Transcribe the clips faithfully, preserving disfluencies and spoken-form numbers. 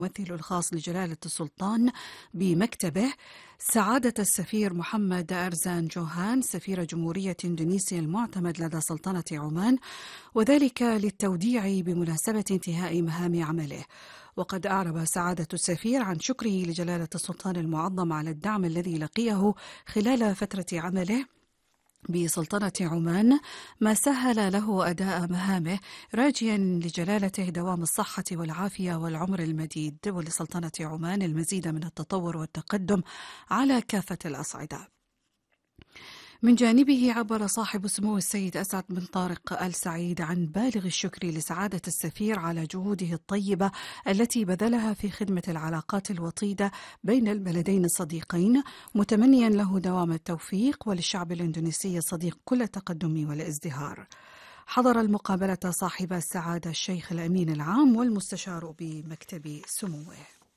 الممثل الخاص لجلالة السلطان بمكتبه سعادة السفير محمد أرزان جوهان سفير جمهورية إندونيسيا المعتمد لدى سلطنة عمان، وذلك للتوديع بمناسبة انتهاء مهام عمله. وقد أعرب سعادة السفير عن شكره لجلالة السلطان المعظم على الدعم الذي لقيه خلال فترة عمله بسلطنة عمان، ما سهل له أداء مهامه، راجيا لجلالته دوام الصحة والعافية والعمر المديد، ولسلطنة عمان المزيد من التطور والتقدم على كافة الأصعدة. من جانبه عبر صاحب السمو السيد أسعد بن طارق آل سعيد عن بالغ الشكر لسعادة السفير على جهوده الطيبة التي بذلها في خدمة العلاقات الوطيدة بين البلدين الصديقين، متمنيا له دوام التوفيق وللشعب الإندونيسي الصديق كل التقدم والازدهار. حضر المقابلة صاحب السعادة الشيخ الأمين العام والمستشار بمكتب سموه.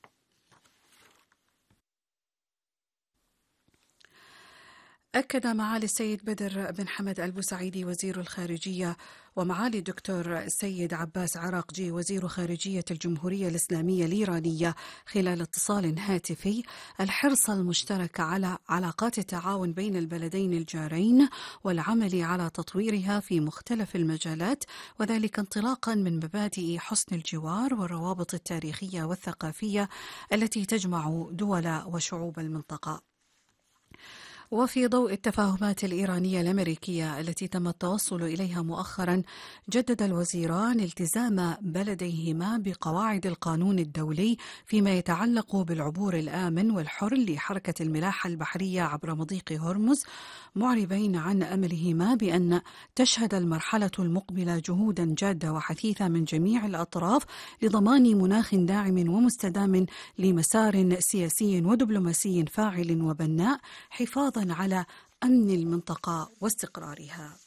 أكد معالي السيد بدر بن حمد البوسعيدي وزير الخارجية ومعالي الدكتور السيد عباس عراقجي وزير خارجية الجمهورية الإسلامية الإيرانية خلال اتصال هاتفي الحرص المشترك على علاقات التعاون بين البلدين الجارين والعمل على تطويرها في مختلف المجالات، وذلك انطلاقا من مبادئ حسن الجوار والروابط التاريخية والثقافية التي تجمع دول وشعوب المنطقة. وفي ضوء التفاهمات الإيرانية الأمريكية التي تم التوصل إليها مؤخرا، جدد الوزيران التزام بلديهما بقواعد القانون الدولي فيما يتعلق بالعبور الآمن والحر لحركة الملاحة البحرية عبر مضيق هرمز، معربين عن أملهما بأن تشهد المرحلة المقبلة جهودا جادة وحثيثة من جميع الأطراف لضمان مناخ داعم ومستدام لمسار سياسي ودبلوماسي فاعل وبناء، حفاظا على أمن المنطقة واستقرارها.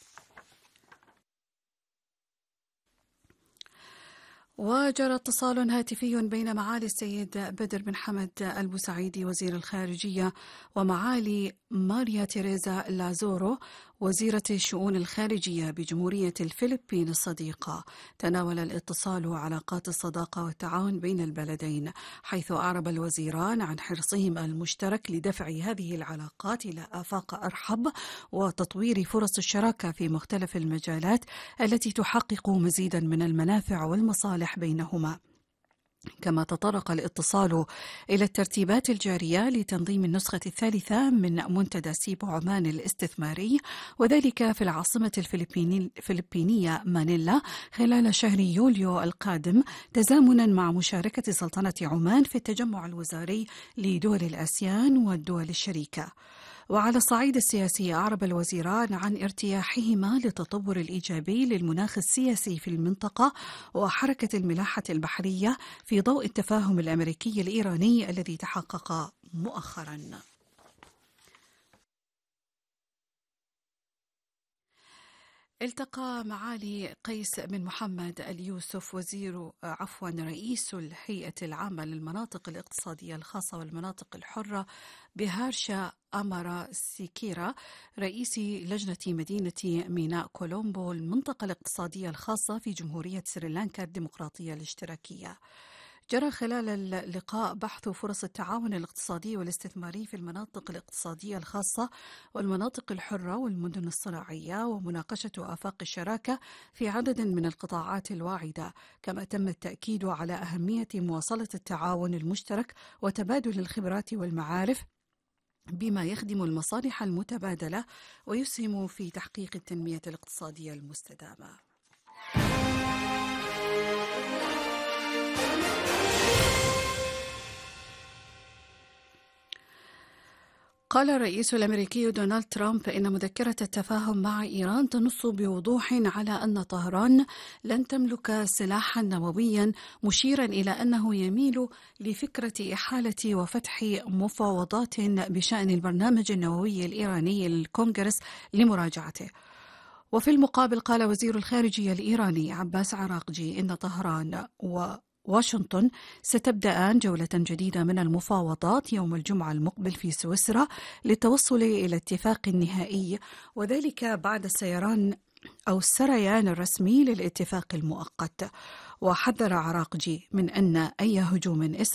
وجرى اتصال هاتفي بين معالي السيد بدر بن حمد البوسعيدي وزير الخارجية ومعالي ماريا تيريزا لازورو وزيرة الشؤون الخارجية بجمهورية الفلبين الصديقة. تناول الاتصال علاقات الصداقة والتعاون بين البلدين، حيث أعرب الوزيران عن حرصهما المشترك لدفع هذه العلاقات إلى آفاق أرحب وتطوير فرص الشراكة في مختلف المجالات التي تحقق مزيدا من المنافع والمصالح بينهما. كما تطرق الاتصال إلى الترتيبات الجارية لتنظيم النسخة الثالثة من منتدى سيبو عمان الاستثماري، وذلك في العاصمة الفلبينية مانيلا خلال شهر يوليو القادم، تزامنا مع مشاركة سلطنة عمان في التجمع الوزاري لدول الآسيان والدول الشريكة. وعلى الصعيد السياسي، أعرب الوزيران عن ارتياحهما للتطور الإيجابي للمناخ السياسي في المنطقة وحركة الملاحة البحرية في ضوء التفاهم الأمريكي الإيراني الذي تحقق مؤخرا. التقى معالي قيس بن محمد اليوسف وزير عفوا رئيس الهيئة العامة للمناطق الاقتصادية الخاصة والمناطق الحرة بهارشا أمارا سيكيرا رئيس لجنة مدينة ميناء كولومبو المنطقة الاقتصادية الخاصة في جمهورية سريلانكا الديمقراطية الاشتراكية. جرى خلال اللقاء بحث فرص التعاون الاقتصادي والاستثماري في المناطق الاقتصادية الخاصة والمناطق الحرة والمدن الصناعية، ومناقشة آفاق الشراكة في عدد من القطاعات الواعدة. كما تم التأكيد على أهمية مواصلة التعاون المشترك وتبادل الخبرات والمعارف بما يخدم المصالح المتبادلة ويسهم في تحقيق التنمية الاقتصادية المستدامة. قال الرئيس الأمريكي دونالد ترامب إن مذكرة التفاهم مع إيران تنص بوضوح على أن طهران لن تملك سلاحا نوويا، مشيرا إلى أنه يميل لفكرة إحالة وفتح مفاوضات بشأن البرنامج النووي الإيراني للكونغرس لمراجعته. وفي المقابل قال وزير الخارجية الإيراني عباس عراقجي إن طهران و واشنطن ستبدأان جولة جديدة من المفاوضات يوم الجمعة المقبل في سويسرا للتوصل إلى اتفاق نهائي، وذلك بعد السيران أو السريان الرسمي للاتفاق المؤقت. وحذر عراقجي من أن أي هجوم إسرائيلي